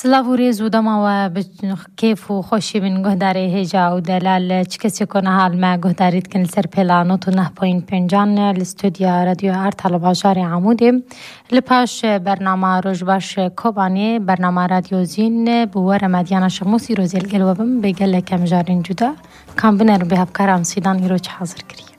سلاوری زودما و کیف و خوشی من گهداری هجا و دلال چکسی کنه حال ما گهدارید کن سر پلانوت و 9.5 الاستودیا رادیو آرت على باشار عمودی لپاش برنامه روش باش کوبانی برنامه رادیو زین بوار مدیانا شموسی روزیل گلوبم بگل کم جارین جدا کام بنر به هفکارم سیدان ایروچ حاضر کری.